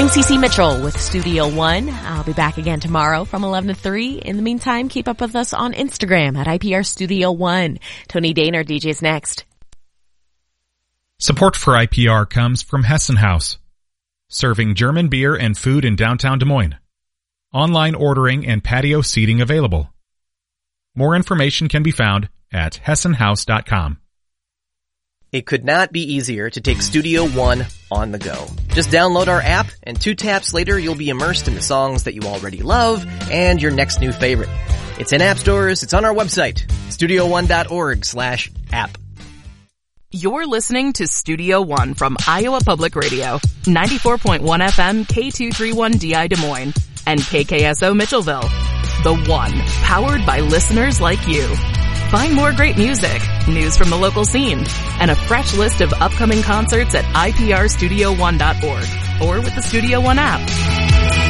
I'm Cece Mitchell with Studio One. I'll be back again tomorrow from 11 to 3. In the meantime, keep up with us on Instagram at IPR Studio One. Tony Daner DJs next. Support for IPR comes from Hessen House, serving German beer and food in downtown Des Moines. Online ordering and patio seating available. More information can be found at hessenhouse.com. It could not be easier to take Studio One on the go. Just download our app, and 2 taps later you'll be immersed in the songs that you already love and your next new favorite. It's in app stores, it's on our website, studio1.org/app. You're listening to Studio One from Iowa Public Radio, 94.1 FM K231DI Des Moines, and KKSO Mitchellville. The One, powered by listeners like you. Find more great music, news from the local scene, and a fresh list of upcoming concerts at iprstudio1.org or with the Studio One app.